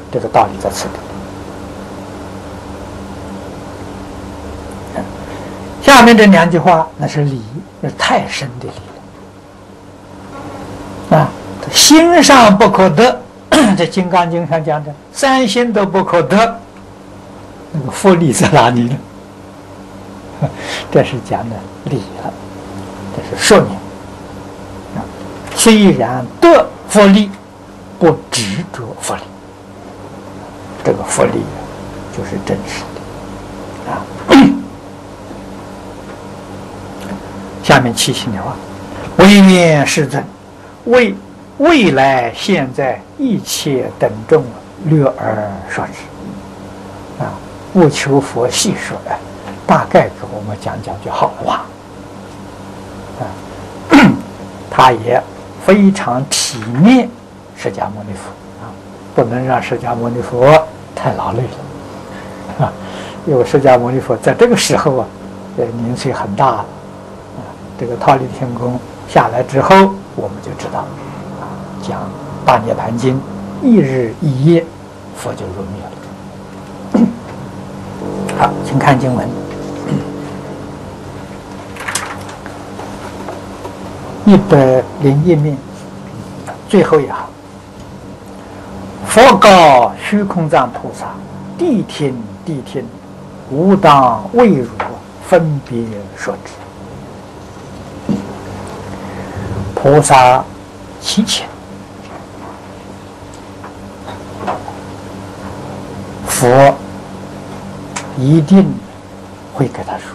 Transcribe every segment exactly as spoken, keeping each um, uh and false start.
这个道理在此地。下面这两句话，那是理，那是太深的理了啊！心上不可得，在《金刚经》上讲的，三心都不可得，那个佛力在哪里呢？这是讲的理了，这是说明啊，虽然得佛力，不执着佛力，这个佛力就是真实的啊。下面七行的话，唯愿世尊为未来现在一切等众略而说之啊，不求佛细说啊，大概给我们讲讲就好了啊。他也非常体面释迦牟尼佛啊，不能让释迦牟尼佛太劳累了啊，因为释迦牟尼佛在这个时候啊，呃，年岁很大了。这个忉利天宫下来之后，我们就知道，啊，讲《大涅盘经》，一日一夜，佛就入灭了。好，请看经文，一百零一面，最后一行，佛告虚空藏菩萨：“谛听，谛听，吾当为汝分别说之。”菩萨其前，佛一定会给他说。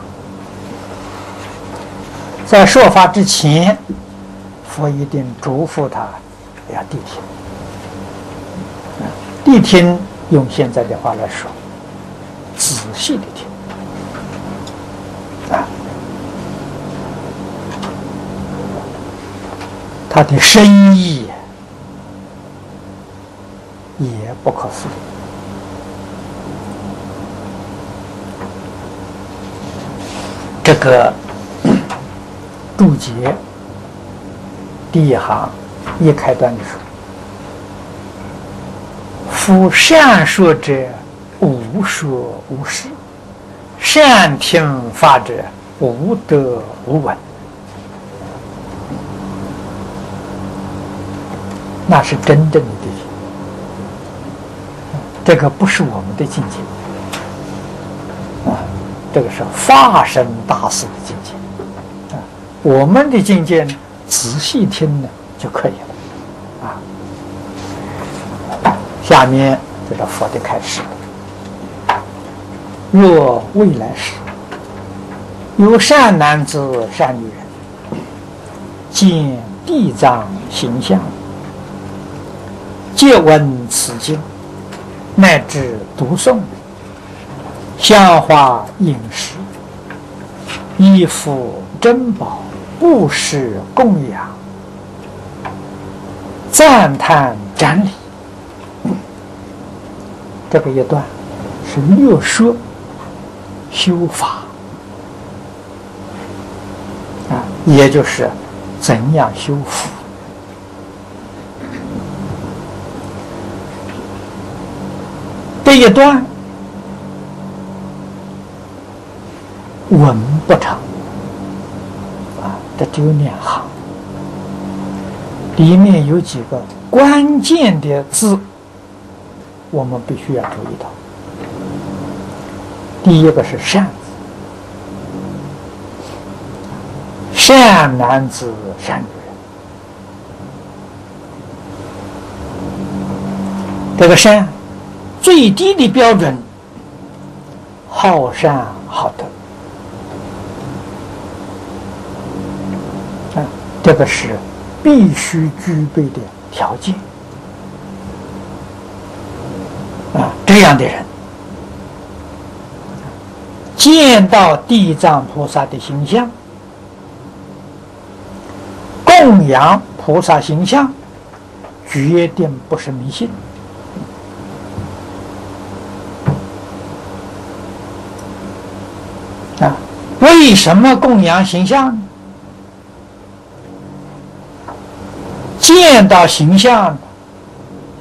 在说法之前，佛一定嘱咐他要谛听。谛听用现在的话来说，仔细的听啊。它的深意也不可思议。这个注解第一行一开端就说：“夫善说者，无说无实；善听法者，无得无闻。”那是真正的谛听，这个不是我们的境界啊，这个是法身大士的境界啊。我们的境界呢，仔细听呢就可以了啊。下面这个佛的开示：若未来时，有善男子、善女人，见地藏形象，借闻此经，乃至读诵，香花饮食，衣服珍宝，布施供养，赞叹瞻礼。这个一段是略说修法啊，也就是怎样修福。这一段文不长啊，这只有两行，里面有几个关键的字，我们必须要注意到。第一个是善字，善男子、善女人。这个善最低的标准，好善好德啊，这个是必须具备的条件啊。这样的人见到地藏菩萨的形象，供养菩萨形象，决定不是迷信。啊，为什么供养形象呢？见到形象